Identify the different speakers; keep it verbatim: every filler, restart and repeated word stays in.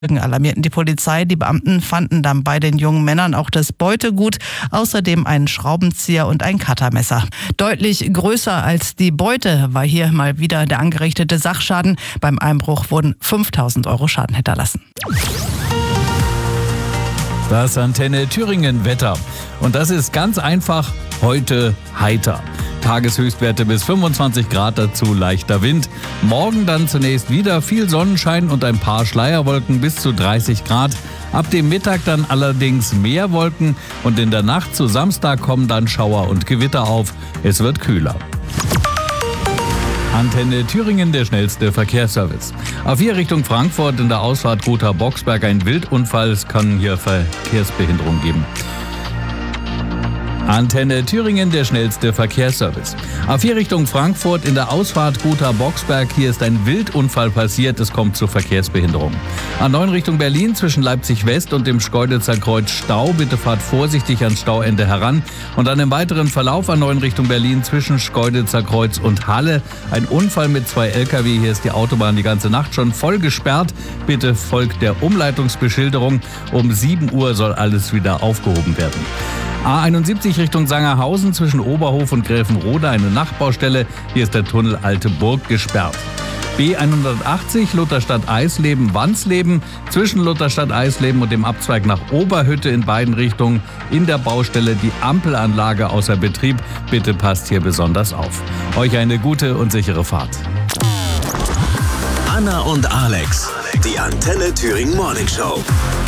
Speaker 1: alarmierten die Polizei. Die Beamten fanden dann bei den jungen Männern auch das Beutegut, außerdem einen Schraubenzieher und ein Cuttermesser. Deutlich größer als die Beute war hier mal wieder der angerichtete Sachschaden. Beim Einbruch wurden fünftausend Euro Schaden hinterlassen.
Speaker 2: Das Antenne Thüringen Wetter. Und das ist ganz einfach heute heiter. Tageshöchstwerte bis fünfundzwanzig Grad, dazu leichter Wind. Morgen dann zunächst wieder viel Sonnenschein und ein paar Schleierwolken bis zu dreißig Grad. Ab dem Mittag dann allerdings mehr Wolken und in der Nacht zu Samstag kommen dann Schauer und Gewitter auf. Es wird kühler. Antenne Thüringen, der schnellste Verkehrsservice. Auf hier Richtung Frankfurt in der Ausfahrt Gotha-Boxberg ein Wildunfall. Es kann hier Verkehrsbehinderung geben. Antenne Thüringen, der schnellste Verkehrsservice. Auf hier Richtung Frankfurt in der Ausfahrt Gotha-Boxberg. Hier ist ein Wildunfall passiert. Es kommt zu Verkehrsbehinderung. A neun Richtung Berlin zwischen Leipzig West und dem Schkeuditzer Kreuz Stau. Bitte fahrt vorsichtig ans Stauende heran. Und dann im weiteren Verlauf A neun Richtung Berlin zwischen Schkeuditzer Kreuz und Halle. Ein Unfall mit zwei L K W. Hier ist die Autobahn die ganze Nacht schon voll gesperrt. Bitte folgt der Umleitungsbeschilderung. Um sieben Uhr soll alles wieder aufgehoben werden. A einundsiebzig Richtung Sangerhausen zwischen Oberhof und Gräfenrode eine Nachbaustelle. Hier ist der Tunnel Alte Burg gesperrt. B hundertachtzig Lutherstadt-Eisleben-Wansleben zwischen Lutherstadt-Eisleben und dem Abzweig nach Oberhütte in beiden Richtungen in der Baustelle die Ampelanlage außer Betrieb. Bitte passt hier besonders auf. Euch eine gute und sichere Fahrt.
Speaker 3: Anna und Alex, die Antenne Thüringen Morning Show.